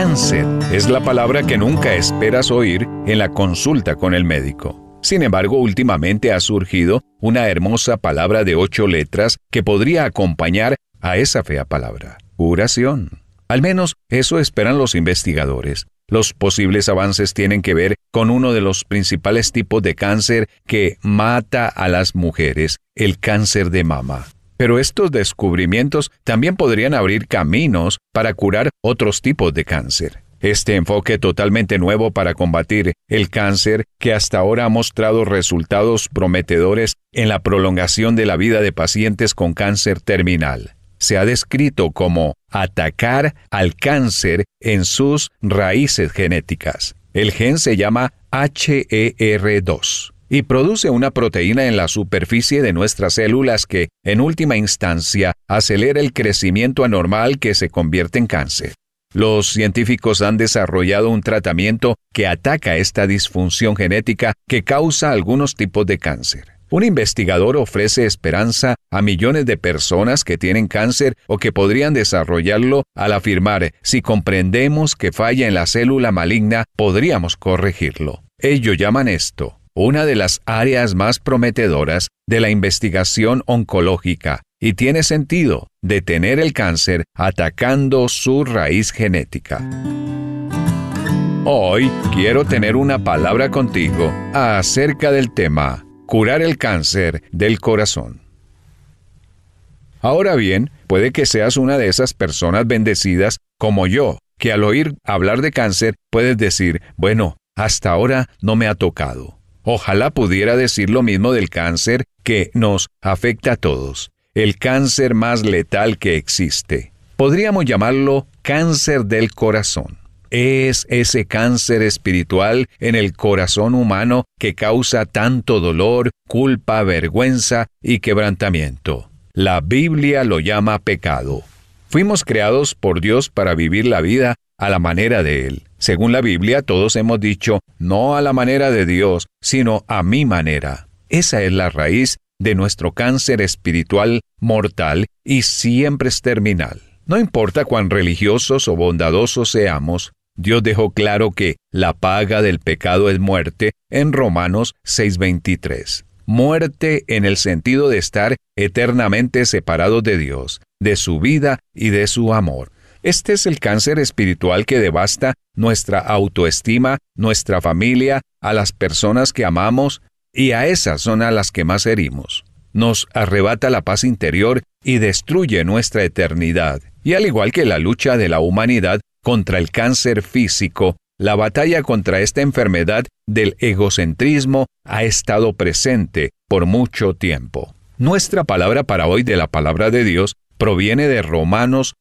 Cáncer es la palabra que nunca esperas oír en la consulta con el médico. Sin embargo, últimamente ha surgido una hermosa palabra de 8 letras que podría acompañar a esa fea palabra: curación. Al menos eso esperan los investigadores. Los posibles avances tienen que ver con uno de los principales tipos de cáncer que mata a las mujeres, el cáncer de mama. Pero estos descubrimientos también podrían abrir caminos para curar otros tipos de cáncer. Este enfoque totalmente nuevo para combatir el cáncer, que hasta ahora ha mostrado resultados prometedores en la prolongación de la vida de pacientes con cáncer terminal, se ha descrito como atacar al cáncer en sus raíces genéticas. El gen se llama HER2 y produce una proteína en la superficie de nuestras células que, en última instancia, acelera el crecimiento anormal que se convierte en cáncer. Los científicos han desarrollado un tratamiento que ataca esta disfunción genética que causa algunos tipos de cáncer. Un investigador ofrece esperanza a millones de personas que tienen cáncer o que podrían desarrollarlo al afirmar: si comprendemos que falla en la célula maligna, podríamos corregirlo. Ellos llaman esto una de las áreas más prometedoras de la investigación oncológica, y tiene sentido detener el cáncer atacando su raíz genética. Hoy quiero tener una palabra contigo acerca del tema: curar el cáncer del corazón. Ahora bien, puede que seas una de esas personas bendecidas como yo, que al oír hablar de cáncer puedes decir: bueno, hasta ahora no me ha tocado. Ojalá pudiera decir lo mismo del cáncer que nos afecta a todos, el cáncer más letal que existe. Podríamos llamarlo cáncer del corazón. Es ese cáncer espiritual en el corazón humano que causa tanto dolor, culpa, vergüenza y quebrantamiento. La Biblia lo llama pecado. Fuimos creados por Dios para vivir la vida a la manera de Él. Según la Biblia, todos hemos dicho, no a la manera de Dios, sino a mi manera. Esa es la raíz de nuestro cáncer espiritual mortal y siempre es terminal. No importa cuán religiosos o bondadosos seamos, Dios dejó claro que la paga del pecado es muerte en Romanos 6:23. Muerte en el sentido de estar eternamente separados de Dios, de su vida y de su amor. Este es el cáncer espiritual que devasta nuestra autoestima, nuestra familia, a las personas que amamos, y a esas son a las que más herimos. Nos arrebata la paz interior y destruye nuestra eternidad. Y al igual que la lucha de la humanidad contra el cáncer físico, la batalla contra esta enfermedad del egocentrismo ha estado presente por mucho tiempo. Nuestra palabra para hoy de la palabra de Dios proviene de Romanos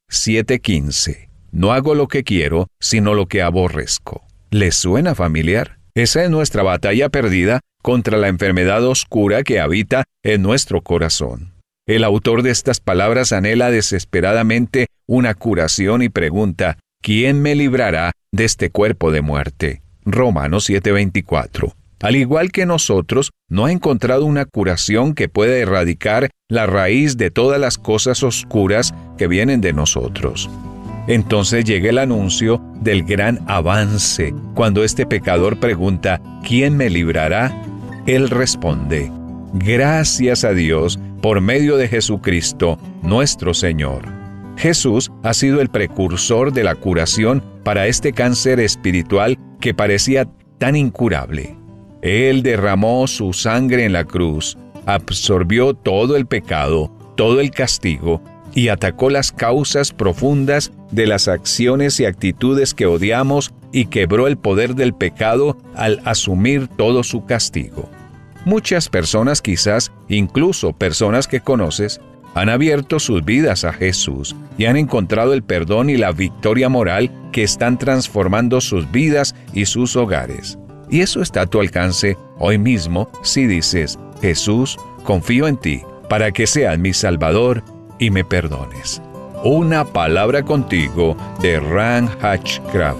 7:15. No hago lo que quiero, sino lo que aborrezco. ¿Les suena familiar? Esa es nuestra batalla perdida contra la enfermedad oscura que habita en nuestro corazón. El autor de estas palabras anhela desesperadamente una curación y pregunta: ¿quién me librará de este cuerpo de muerte? Romanos 7:24. Al igual que nosotros, no ha encontrado una curación que pueda erradicar la raíz de todas las cosas oscuras que vienen de nosotros. Entonces llega el anuncio del gran avance. Cuando este pecador pregunta: ¿quién me librará? Él responde: gracias a Dios por medio de Jesucristo, nuestro Señor. Jesús ha sido el precursor de la curación para este cáncer espiritual que parecía tan incurable. Él derramó su sangre en la cruz, absorbió todo el pecado, todo el castigo, y atacó las causas profundas de las acciones y actitudes que odiamos y quebró el poder del pecado al asumir todo su castigo. Muchas personas, quizás incluso personas que conoces, han abierto sus vidas a Jesús y han encontrado el perdón y la victoria moral que están transformando sus vidas y sus hogares. Y eso está a tu alcance hoy mismo si dices: Jesús, confío en ti para que seas mi Salvador y me perdones. Una palabra contigo de Ran Hatchcraft.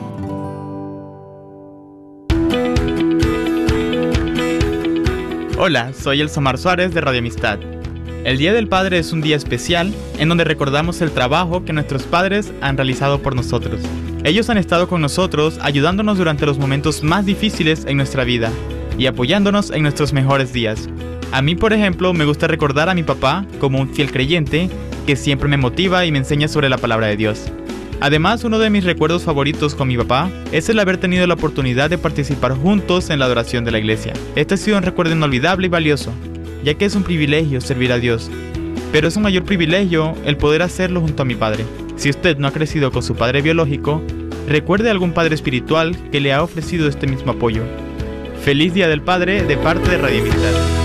Hola, soy Elsamar Suárez de Radio Amistad. El Día del Padre es un día especial en donde recordamos el trabajo que nuestros padres han realizado por nosotros. Ellos han estado con nosotros, ayudándonos durante los momentos más difíciles en nuestra vida y apoyándonos en nuestros mejores días. A mí, por ejemplo, me gusta recordar a mi papá como un fiel creyente que siempre me motiva y me enseña sobre la palabra de Dios. Además, uno de mis recuerdos favoritos con mi papá es el haber tenido la oportunidad de participar juntos en la adoración de la iglesia. Este ha sido un recuerdo inolvidable y valioso, ya que es un privilegio servir a Dios. Pero es un mayor privilegio el poder hacerlo junto a mi padre. Si usted no ha crecido con su padre biológico, recuerde a algún padre espiritual que le ha ofrecido este mismo apoyo. Feliz Día del Padre de parte de Radio Amistad.